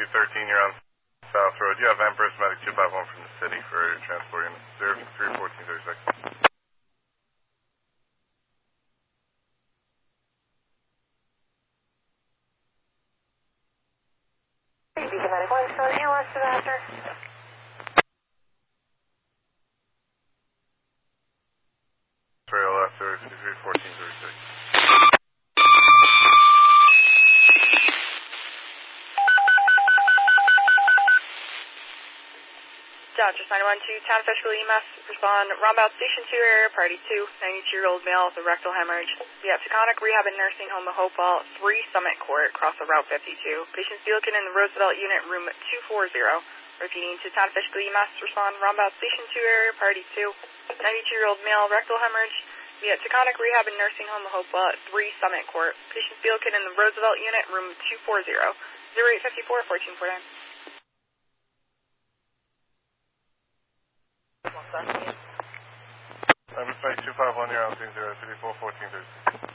213, you're on South Road. You have Empress Medic 251 from the city for transport unit 031436. Medic 1, still in ALS disaster. For ALS 031436. Dodgers 912, Town Official EMS, respond, Rombout Station 2 area, party 2, 92-year-old male with a rectal hemorrhage. We have Taconic Rehab and Nursing Home of Hopewell, 3 Summit Court, across the Route 52. Patients be looking in the Roosevelt Unit, room 240. Repeating to Town Official EMS, respond, Rombout Station 2 area, party 2, 92-year-old male, rectal hemorrhage. We have Taconic Rehab and Nursing Home of Hopewell, 3 Summit Court. Patients be looking in the Roosevelt Unit, room 240. 0854 1449. Empress Medic 251, you're on 0341436.